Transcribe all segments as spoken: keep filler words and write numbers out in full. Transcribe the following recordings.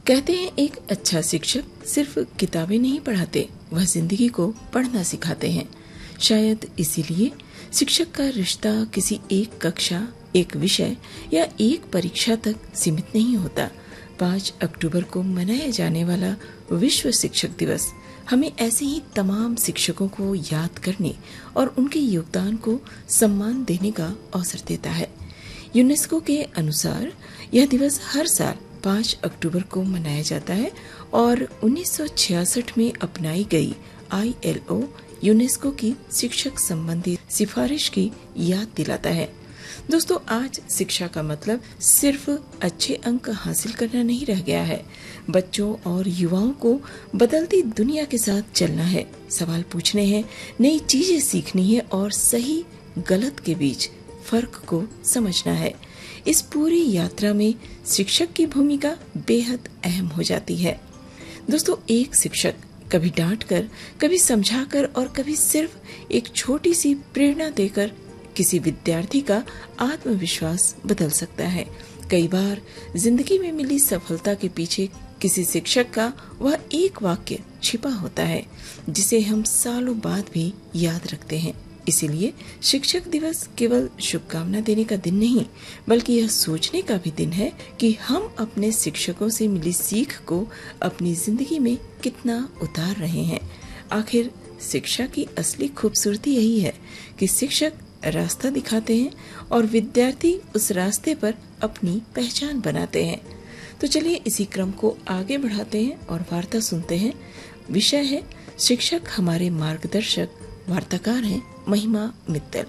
कहते हैं एक अच्छा शिक्षक सिर्फ किताबें नहीं पढ़ाते, वह जिंदगी को पढ़ना सिखाते हैं। शायद इसीलिए शिक्षक का रिश्ता किसी एक कक्षा, एक विषय या एक परीक्षा तक सीमित नहीं होता। पाँच अक्टूबर को मनाया जाने वाला विश्व शिक्षक दिवस हमें ऐसे ही तमाम शिक्षकों को याद करने और उनके योगदान को सम्मान देने का अवसर देता है। यूनेस्को के अनुसार यह दिवस हर साल पाँच अक्टूबर को मनाया जाता है और उन्नीस सौ छियासठ में अपनाई गई आई एल ओ यूनेस्को की शिक्षक संबंधी सिफारिश की याद दिलाता है। दोस्तों, आज शिक्षा का मतलब सिर्फ अच्छे अंक हासिल करना नहीं रह गया है। बच्चों और युवाओं को बदलती दुनिया के साथ चलना है, सवाल पूछने हैं, नई चीजें सीखनी है और सही गलत के बीच फर्क को समझना है। इस पूरी यात्रा में शिक्षक की भूमिका बेहद अहम हो जाती है। दोस्तों, एक शिक्षक कभी डांट कर, कभी समझाकर और कभी सिर्फ एक छोटी सी प्रेरणा देकर किसी विद्यार्थी का आत्मविश्वास बदल सकता है। कई बार जिंदगी में मिली सफलता के पीछे किसी शिक्षक का वह एक वाक्य छिपा होता है जिसे हम सालों बाद भी याद रखते हैं। इसीलिए शिक्षक दिवस केवल शुभकामना देने का दिन नहीं, बल्कि यह सोचने का भी दिन है कि हम अपने शिक्षकों से मिली सीख को अपनी जिंदगी में कितना उतार रहे हैं। आखिर शिक्षा की असली खूबसूरती यही है कि शिक्षक रास्ता दिखाते हैं और विद्यार्थी उस रास्ते पर अपनी पहचान बनाते हैं। तो चलिए इसी क्रम को आगे बढ़ाते हैं और वार्ता सुनते हैं। विषय है शिक्षक हमारे मार्गदर्शक। वार्ताकार हैं महिमा मित्तल।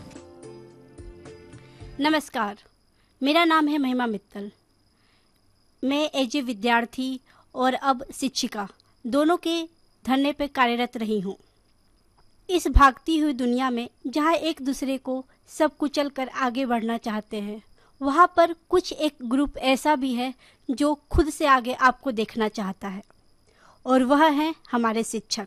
नमस्कार, मेरा नाम है महिमा मित्तल। मैं एज ए विद्यार्थी और अब शिक्षिका दोनों के धरने पर कार्यरत रही हूँ। इस भागती हुई दुनिया में जहाँ एक दूसरे को सब कुचल कर आगे बढ़ना चाहते हैं, वहाँ पर कुछ एक ग्रुप ऐसा भी है जो खुद से आगे आपको देखना चाहता है, और वह है हमारे शिक्षक।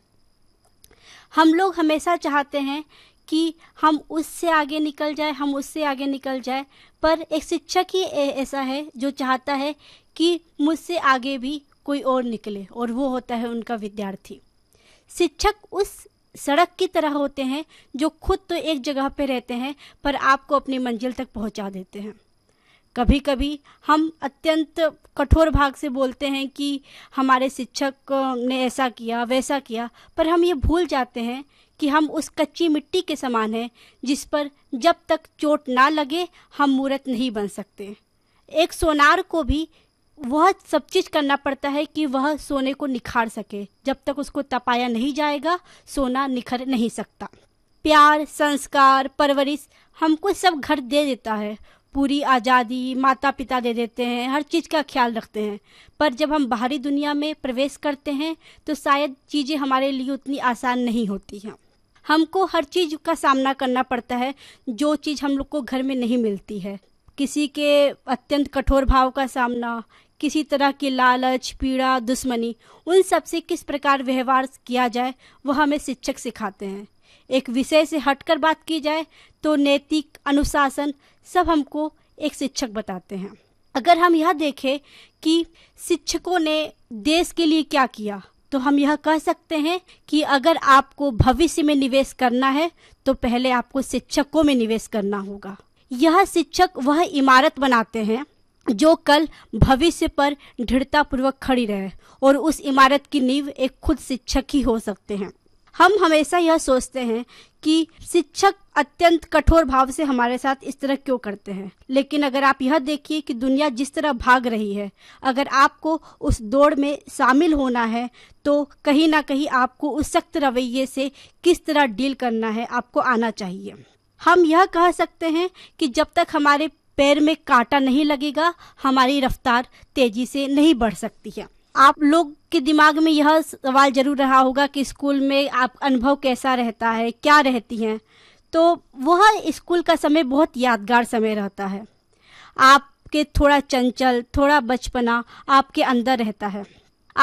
हम लोग हमेशा चाहते हैं कि हम उससे आगे निकल जाए, हम उससे आगे निकल जाए, पर एक शिक्षक ही ऐसा है जो चाहता है कि मुझसे आगे भी कोई और निकले, और वो होता है उनका विद्यार्थी। शिक्षक उस सड़क की तरह होते हैं जो खुद तो एक जगह पे रहते हैं पर आपको अपनी मंजिल तक पहुंचा देते हैं। कभी कभी हम अत्यंत कठोर भाग से बोलते हैं कि हमारे शिक्षक ने ऐसा किया वैसा किया, पर हम ये भूल जाते हैं कि हम उस कच्ची मिट्टी के समान हैं जिस पर जब तक चोट ना लगे हम मूर्त नहीं बन सकते। एक सोनार को भी वह सब चीज करना पड़ता है कि वह सोने को निखार सके। जब तक उसको तपाया नहीं जाएगा सोना निखर नहीं सकता। प्यार, संस्कार, परवरिश हमको सब घर दे देता है, पूरी आज़ादी माता पिता दे देते हैं, हर चीज़ का ख्याल रखते हैं, पर जब हम बाहरी दुनिया में प्रवेश करते हैं तो शायद चीज़ें हमारे लिए उतनी आसान नहीं होती हैं। हमको हर चीज़ का सामना करना पड़ता है जो चीज़ हम लोग को घर में नहीं मिलती है। किसी के अत्यंत कठोर भाव का सामना, किसी तरह की लालच, पीड़ा, दुश्मनी, उन सब से किस प्रकार व्यवहार किया जाए वह हमें शिक्षक सिखाते हैं। एक विषय से हटकर बात की जाए तो नैतिक, अनुशासन सब हमको एक शिक्षक बताते हैं। अगर हम यह देखें कि शिक्षकों ने देश के लिए क्या किया, तो हम यह कह सकते हैं कि अगर आपको भविष्य में निवेश करना है तो पहले आपको शिक्षकों में निवेश करना होगा। यह शिक्षक वह इमारत बनाते हैं जो कल भविष्य पर दृढ़तापूर्वक खड़ी रहे, और उस इमारत की नींव एक खुद शिक्षक ही हो सकते हैं। हम हमेशा यह सोचते हैं कि शिक्षक अत्यंत कठोर भाव से हमारे साथ इस तरह क्यों करते हैं, लेकिन अगर आप यह देखिए कि दुनिया जिस तरह भाग रही है, अगर आपको उस दौड़ में शामिल होना है तो कहीं ना कहीं आपको उस सख्त रवैये से किस तरह डील करना है आपको आना चाहिए। हम यह कह सकते हैं कि जब तक हमारे पैर में कांटा नहीं लगेगा हमारी रफ्तार तेजी से नहीं बढ़ सकती है। आप लोग के दिमाग में यह सवाल जरूर रहा होगा कि स्कूल में आप अनुभव कैसा रहता है, क्या रहती हैं, तो वह स्कूल का समय बहुत यादगार समय रहता है। आपके थोड़ा चंचल, थोड़ा बचपना आपके अंदर रहता है। आप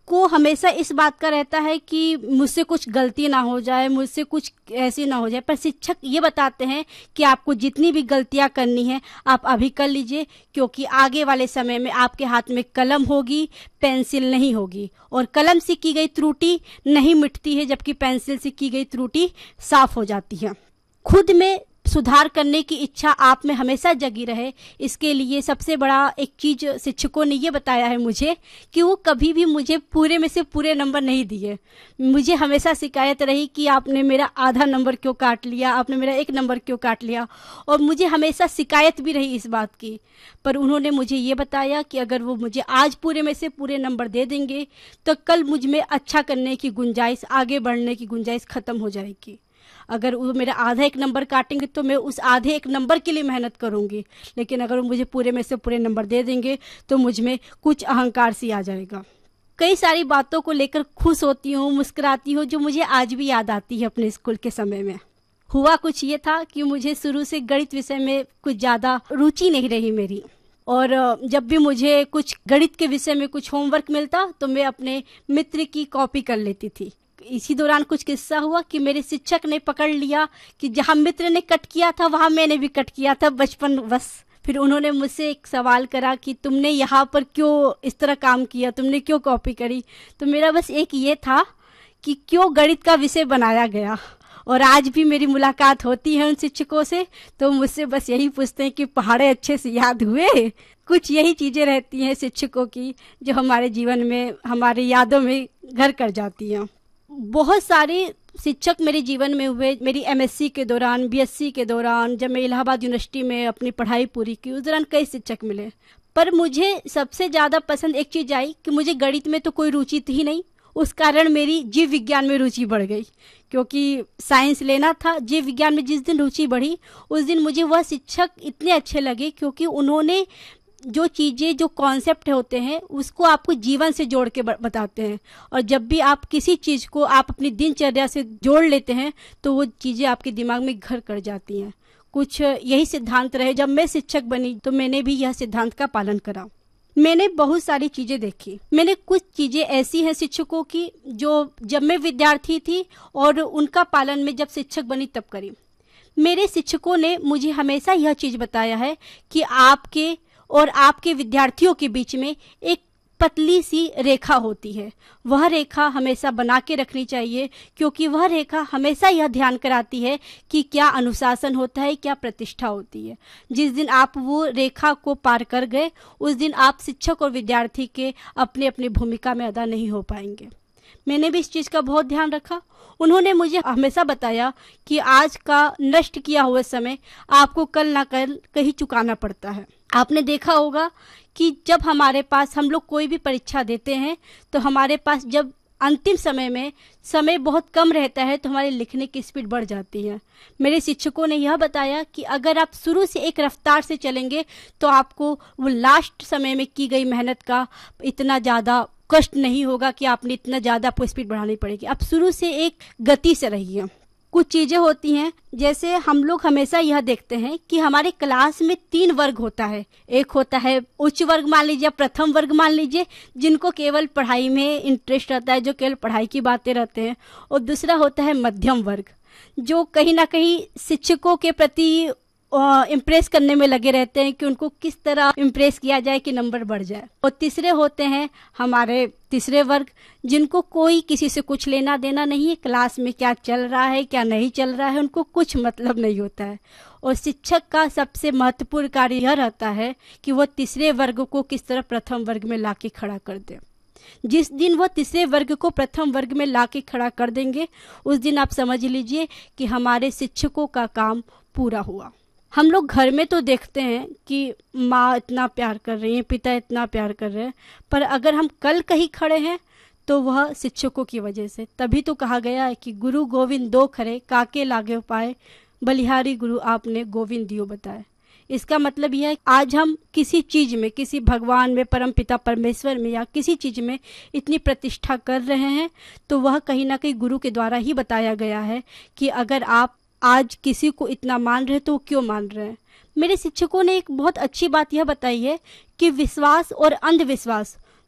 को हमेशा इस बात का रहता है कि मुझसे कुछ गलती ना हो जाए, मुझसे कुछ ऐसी ना हो जाए। पर शिक्षक ये बताते हैं कि आपको जितनी भी गलतियां करनी है आप अभी कर लीजिए, क्योंकि आगे वाले समय में आपके हाथ में कलम होगी, पेंसिल नहीं होगी। और कलम से की गई त्रुटि नहीं मिटती है, जबकि पेंसिल से की गई त्रुटि साफ हो जाती है। खुद में सुधार करने की इच्छा आप में हमेशा जगी रहे, इसके लिए सबसे बड़ा एक चीज शिक्षकों ने ये बताया है मुझे कि वो कभी भी मुझे पूरे में से पूरे नंबर नहीं दिए। मुझे हमेशा शिकायत रही कि आपने मेरा आधा नंबर क्यों काट लिया, आपने मेरा एक नंबर क्यों काट लिया, और मुझे हमेशा शिकायत भी रही इस बात की। पर उन्होंने मुझे ये बताया कि अगर वो मुझे आज पूरे में से पूरे नंबर दे देंगे तो कल मुझ में अच्छा करने की गुंजाइश, आगे बढ़ने की गुंजाइश खत्म हो जाएगी। अगर वो मेरा आधा एक नंबर काटेंगे तो मैं उस आधे एक नंबर के लिए मेहनत करूंगी, लेकिन अगर वो मुझे पूरे में से पूरे नंबर दे देंगे तो मुझ में कुछ अहंकार सी आ जाएगा। कई सारी बातों को लेकर खुश होती हूँ, मुस्कुराती हूँ, जो मुझे आज भी याद आती है अपने स्कूल के समय में। हुआ कुछ ये था कि मुझे शुरू से गणित विषय में कुछ ज़्यादा रुचि नहीं रही मेरी, और जब भी मुझे कुछ गणित के विषय में कुछ होमवर्क मिलता तो मैं अपने मित्र की कॉपी कर लेती थी। इसी दौरान कुछ किस्सा हुआ कि मेरे शिक्षक ने पकड़ लिया कि जहां मित्र ने कट किया था वहां मैंने भी कट किया था बचपन बस। फिर उन्होंने मुझसे एक सवाल करा कि तुमने यहाँ पर क्यों इस तरह काम किया, तुमने क्यों कॉपी करी। तो मेरा बस एक ये था कि क्यों गणित का विषय बनाया गया। और आज भी मेरी मुलाकात होती है उन शिक्षकों से तो मुझसे बस यही पूछते हैं कि पहाड़े अच्छे से याद हुए। कुछ यही चीजें रहती हैं शिक्षकों की जो हमारे जीवन में, हमारी यादों में घर कर जाती हैं। बहुत सारे शिक्षक मेरे जीवन में हुए। मेरी एमएससी के दौरान, बीएससी के दौरान, जब मैं इलाहाबाद यूनिवर्सिटी में अपनी पढ़ाई पूरी की, उस दौरान कई शिक्षक मिले। पर मुझे सबसे ज़्यादा पसंद एक चीज़ आई कि मुझे गणित में तो कोई रुचि थी नहीं, उस कारण मेरी जीव विज्ञान में रुचि बढ़ गई, क्योंकि साइंस लेना था। जीव विज्ञान में जिस दिन रुचि बढ़ी उस दिन मुझे वह शिक्षक इतने अच्छे लगे, क्योंकि उन्होंने जो चीज़ें, जो कॉन्सेप्ट होते हैं उसको आपको जीवन से जोड़ के बताते हैं। और जब भी आप किसी चीज़ को आप अपनी दिनचर्या से जोड़ लेते हैं तो वो चीज़ें आपके दिमाग में घर कर जाती हैं। कुछ यही सिद्धांत रहे। जब मैं शिक्षक बनी तो मैंने भी यह सिद्धांत का पालन करा। मैंने बहुत सारी चीज़ें देखी। मैंने कुछ चीज़ें ऐसी हैं शिक्षकों की जो जब मैं विद्यार्थी थी और उनका पालन में जब शिक्षक बनी तब करी। मेरे शिक्षकों ने मुझे हमेशा यह चीज़ बताया है कि आपके और आपके विद्यार्थियों के बीच में एक पतली सी रेखा होती है, वह रेखा हमेशा बना के रखनी चाहिए, क्योंकि वह रेखा हमेशा यह ध्यान कराती है कि क्या अनुशासन होता है, क्या प्रतिष्ठा होती है। जिस दिन आप वो रेखा को पार कर गए उस दिन आप शिक्षक और विद्यार्थी के अपने अपनी भूमिका में अदा नहीं हो पाएंगे। मैंने भी इस चीज़ का बहुत ध्यान रखा। उन्होंने मुझे हमेशा बताया कि आज का नष्ट किया हुआ समय आपको कल ना कल कहीं चुकाना पड़ता है। आपने देखा होगा कि जब हमारे पास, हम लोग कोई भी परीक्षा देते हैं तो हमारे पास जब अंतिम समय में समय बहुत कम रहता है तो हमारे लिखने की स्पीड बढ़ जाती है। मेरे शिक्षकों ने यह बताया कि अगर आप शुरू से एक रफ्तार से चलेंगे तो आपको वो लास्ट समय में की गई मेहनत का इतना ज़्यादा कष्ट नहीं होगा कि आपने इतना ज़्यादा आपको स्पीड बढ़ानी पड़ेगी। आप शुरू से एक गति से रहिए। कुछ चीज़ें होती हैं, जैसे हम लोग हमेशा यह देखते हैं कि हमारे क्लास में तीन वर्ग होता है। एक होता है उच्च वर्ग मान लीजिए, प्रथम वर्ग मान लीजिए, जिनको केवल पढ़ाई में इंटरेस्ट रहता है, जो केवल पढ़ाई की बातें रहते हैं। और दूसरा होता है मध्यम वर्ग, जो कहीं ना कहीं शिक्षकों के प्रति इम्प्रेस करने में लगे रहते हैं कि उनको किस तरह इम्प्रेस किया जाए कि नंबर बढ़ जाए। और तीसरे होते हैं हमारे तीसरे वर्ग, जिनको कोई किसी से कुछ लेना देना नहीं है, क्लास में क्या चल रहा है क्या नहीं चल रहा है उनको कुछ मतलब नहीं होता है। और शिक्षक का सबसे महत्वपूर्ण कार्य यह रहता है कि वह तीसरे वर्ग को किस तरह प्रथम वर्ग में लाके खड़ा कर दे। जिस दिन वह तीसरे वर्ग को प्रथम वर्ग में लाके खड़ा कर देंगे उस दिन आप समझ लीजिए कि हमारे शिक्षकों का काम पूरा हुआ। हम लोग घर में तो देखते हैं कि माँ इतना प्यार कर रही है, पिता इतना प्यार कर रहे हैं, पर अगर हम कल कहीं खड़े हैं तो वह शिक्षकों की वजह से। तभी तो कहा गया है कि गुरु गोविंद दो खरे, काके लागे पाए, बलिहारी गुरु आपने गोविंद दियो बताए। इसका मतलब यह है आज हम किसी चीज़ में, किसी भगवान में, परम पिता परमेश्वर में या किसी चीज़ में इतनी प्रतिष्ठा कर रहे हैं तो वह कहीं ना कहीं गुरु के द्वारा ही बताया गया है कि अगर आप आज किसी को इतना मान रहे तो क्यों मान रहे हैं। मेरे शिक्षकों ने एक बहुत अच्छी बात यह बताई है कि विश्वास और अंधविश्वास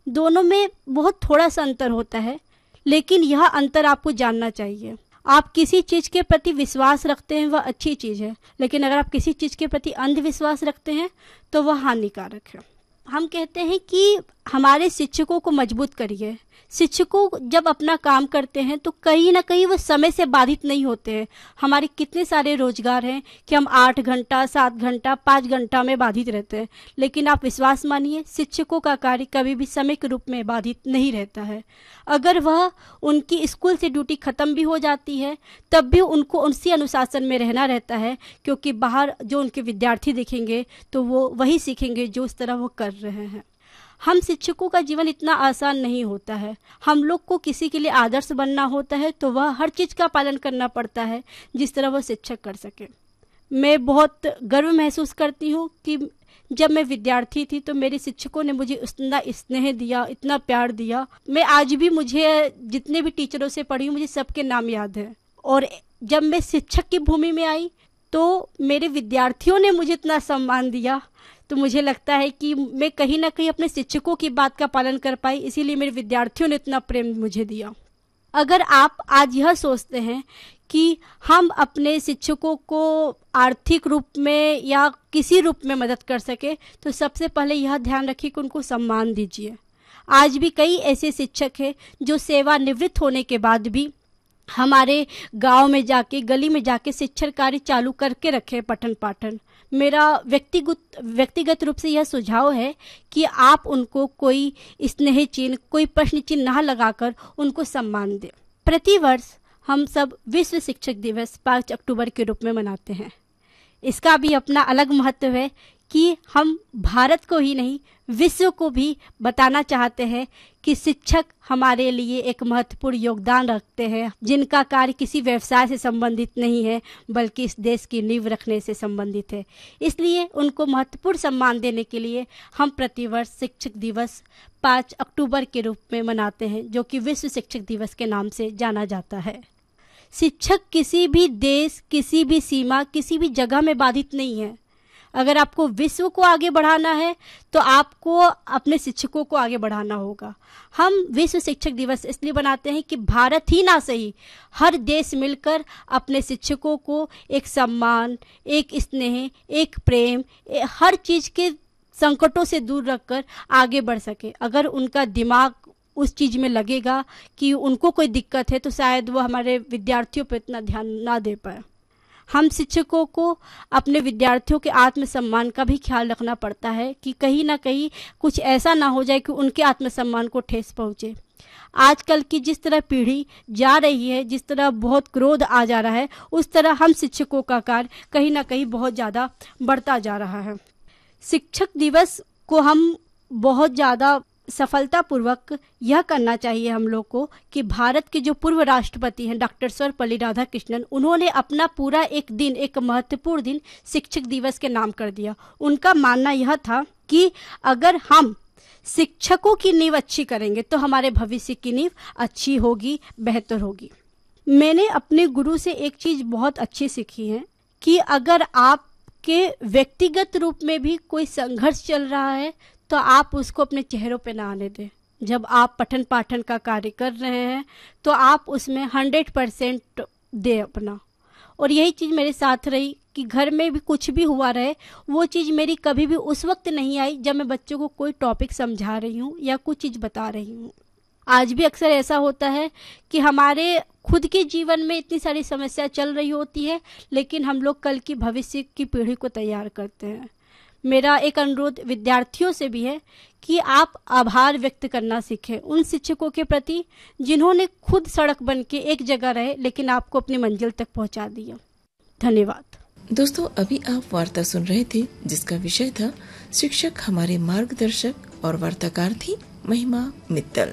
दोनों में बहुत थोड़ा सा अंतर होता है, लेकिन यह अंतर आपको जानना चाहिए। आप किसी चीज के प्रति विश्वास रखते हैं वह अच्छी चीज है, लेकिन अगर आप किसी चीज के प्रति अंधविश्वास रखते हैं तो वह हानिकारक है। हम कहते हैं कि हमारे शिक्षकों को मजबूत करिए। शिक्षकों जब अपना काम करते हैं तो कहीं ना कहीं वो समय से बाधित नहीं होते हैं। हमारे कितने सारे रोजगार हैं कि हम आठ घंटा सात घंटा पाँच घंटा में बाधित रहते हैं, लेकिन आप विश्वास मानिए शिक्षकों का कार्य कभी भी समय के रूप में बाधित नहीं रहता है। अगर वह उनकी स्कूल से ड्यूटी खत्म भी हो जाती है तब भी उनको उसी अनुशासन में रहना रहता है, क्योंकि बाहर जो उनके विद्यार्थी दिखेंगे तो वो वही सीखेंगे जो इस तरह वो कर रहे हैं। हम शिक्षकों का जीवन इतना आसान नहीं होता है। हम लोग को किसी के लिए आदर्श बनना होता है तो वह हर चीज़ का पालन करना पड़ता है जिस तरह वह शिक्षक कर सके। मैं बहुत गर्व महसूस करती हूँ कि जब मैं विद्यार्थी थी तो मेरे शिक्षकों ने मुझे इतना स्नेह दिया, इतना प्यार दिया। मैं आज भी, मुझे जितने भी टीचरों से पढ़ी हूँ मुझे सबके नाम याद है। और जब मैं शिक्षक की भूमि में आई तो मेरे विद्यार्थियों ने मुझे इतना सम्मान दिया, तो मुझे लगता है कि मैं कहीं ना कहीं अपने शिक्षकों की बात का पालन कर पाई, इसीलिए मेरे विद्यार्थियों ने इतना प्रेम मुझे दिया। अगर आप आज यह सोचते हैं कि हम अपने शिक्षकों को आर्थिक रूप में या किसी रूप में मदद कर सके तो सबसे पहले यह ध्यान रखिए कि उनको सम्मान दीजिए। आज भी कई ऐसे शिक्षक हैं जो सेवानिवृत्त होने के बाद भी हमारे गांव में जाके, गली में जाके शिक्षण कार्य चालू करके रखे पठन पाठन। मेरा व्यक्तिगत व्यक्तिगत रूप से यह सुझाव है कि आप उनको कोई स्नेह चिन्ह, कोई प्रश्न चिन्ह न लगाकर उनको सम्मान दें। प्रतिवर्ष हम सब विश्व शिक्षक दिवस पाँच अक्टूबर के रूप में मनाते हैं। इसका भी अपना अलग महत्व है कि हम भारत को ही नहीं विश्व को भी बताना चाहते हैं कि शिक्षक हमारे लिए एक महत्वपूर्ण योगदान रखते हैं, जिनका कार्य किसी व्यवसाय से संबंधित नहीं है बल्कि इस देश की नींव रखने से संबंधित है। इसलिए उनको महत्वपूर्ण सम्मान देने के लिए हम प्रतिवर्ष शिक्षक दिवस पाँच अक्टूबर के रूप में मनाते हैं, जो कि विश्व शिक्षक दिवस के नाम से जाना जाता है। शिक्षक किसी भी देश, किसी भी सीमा, किसी भी जगह में बाधित नहीं है। अगर आपको विश्व को आगे बढ़ाना है तो आपको अपने शिक्षकों को आगे बढ़ाना होगा। हम विश्व शिक्षक दिवस इसलिए बनाते हैं कि भारत ही ना सही, हर देश मिलकर अपने शिक्षकों को एक सम्मान, एक स्नेह, एक प्रेम, हर चीज़ के संकटों से दूर रखकर आगे बढ़ सके। अगर उनका दिमाग उस चीज़ में लगेगा कि उनको कोई दिक्कत है तो शायद वो हमारे विद्यार्थियों पर इतना ध्यान ना दे पाए। हम शिक्षकों को अपने विद्यार्थियों के आत्मसम्मान का भी ख्याल रखना पड़ता है कि कहीं ना कहीं कुछ ऐसा ना हो जाए कि उनके आत्मसम्मान को ठेस पहुँचे। आजकल की जिस तरह पीढ़ी जा रही है, जिस तरह बहुत क्रोध आ जा रहा है, उस तरह हम शिक्षकों का कार्य कहीं ना कहीं बहुत ज़्यादा बढ़ता जा रहा है। शिक्षक दिवस को हम बहुत ज़्यादा सफलतापूर्वक यह करना चाहिए हम लोग को कि भारत के जो पूर्व राष्ट्रपति हैं डॉक्टर सर्वपल्ली राधाकृष्णन, उन्होंने अपना पूरा एक दिन, एक महत्वपूर्ण दिन शिक्षक दिवस के नाम कर दिया। उनका मानना यह था कि अगर हम शिक्षकों की नींव अच्छी करेंगे तो हमारे भविष्य की नींव अच्छी होगी, बेहतर होगी। मैंने अपने गुरु से एक चीज़ बहुत अच्छी सीखी है कि अगर आपके व्यक्तिगत रूप में भी कोई संघर्ष चल रहा है तो आप उसको अपने चेहरों पे ना आने दें। जब आप पठन पाठन का कार्य कर रहे हैं तो आप उसमें हंड्रेड परसेंट दें अपना। और यही चीज़ मेरे साथ रही कि घर में भी कुछ भी हुआ रहे, वो चीज़ मेरी कभी भी उस वक्त नहीं आई जब मैं बच्चों को कोई टॉपिक समझा रही हूँ या कुछ चीज़ बता रही हूँ। आज भी अक्सर ऐसा होता है कि हमारे खुद के जीवन में इतनी सारी समस्या चल रही होती है, लेकिन हम लोग कल की भविष्य की पीढ़ी को तैयार करते हैं। मेरा एक अनुरोध विद्यार्थियों से भी है कि आप आभार व्यक्त करना सीखें उन शिक्षकों के प्रति जिन्होंने खुद सड़क बन के एक जगह रहे लेकिन आपको अपनी मंजिल तक पहुंचा दिया। धन्यवाद। दोस्तों, अभी आप वार्ता सुन रहे थे जिसका विषय था शिक्षक हमारे मार्गदर्शक, और वार्ताकार थी महिमा मित्तल।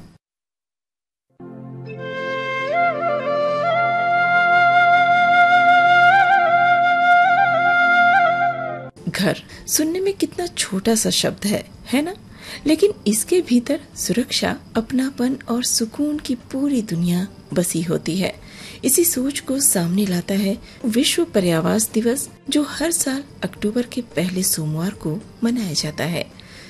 घर सुनने में कितना छोटा सा शब्द है, है ना? लेकिन इसके भीतर सुरक्षा, अपनापन और सुकून की पूरी दुनिया बसी होती है। इसी सोच को सामने लाता है विश्व पर्यावास दिवस, जो हर साल अक्टूबर के पहले सोमवार को मनाया जाता है।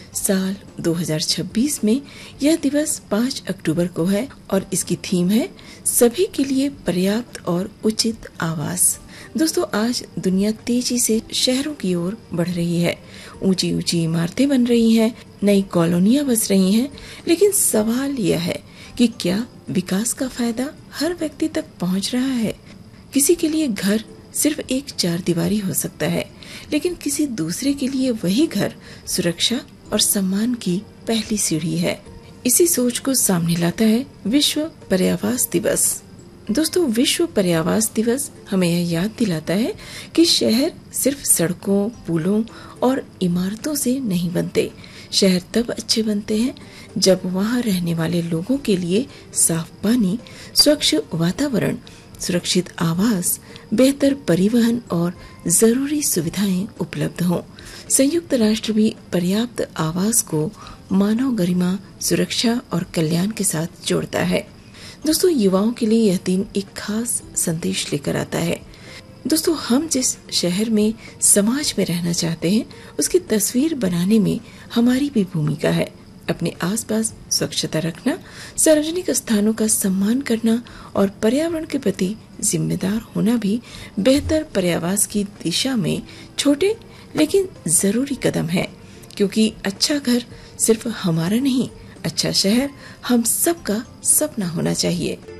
साल दो हज़ार छब्बीस में यह दिवस पाँच अक्टूबर को है और इसकी थीम है सभी के लिए पर्याप्त और उचित आवास। दोस्तों, आज दुनिया तेजी से शहरों की ओर बढ़ रही है। ऊंची ऊंची इमारतें बन रही हैं, नई कॉलोनियां बस रही हैं, लेकिन सवाल यह है कि क्या विकास का फायदा हर व्यक्ति तक पहुंच रहा है? किसी के लिए घर सिर्फ एक चार दीवारी हो सकता है, लेकिन किसी दूसरे के लिए वही घर सुरक्षा और सम्मान की पहली सीढ़ी है। इसी सोच को सामने लाता है विश्व पर्यावास दिवस। दोस्तों, विश्व पर्यावास दिवस हमें यह याद दिलाता है कि शहर सिर्फ सड़कों, पुलों और इमारतों से नहीं बनते। शहर तब अच्छे बनते हैं जब वहाँ रहने वाले लोगों के लिए साफ पानी, स्वच्छ वातावरण, सुरक्षित आवास, बेहतर परिवहन और जरूरी सुविधाएं उपलब्ध हों। संयुक्त राष्ट्र भी पर्याप्त आवास को मानव गरिमा, सुरक्षा और कल्याण के साथ जोड़ता है। दोस्तों, युवाओं के लिए यह दिन एक खास संदेश लेकर आता है। दोस्तों, हम जिस शहर में, समाज में रहना चाहते हैं, उसकी तस्वीर बनाने में हमारी भी भूमिका है। अपने आसपास स्वच्छता रखना, सार्वजनिक स्थानों का सम्मान करना और पर्यावरण के प्रति जिम्मेदार होना भी बेहतर पर्यावास की दिशा में छोटे लेकिन जरूरी कदम है। क्योंकि अच्छा घर सिर्फ हमारा नहीं, अच्छा शहर हम सबका सपना होना चाहिए।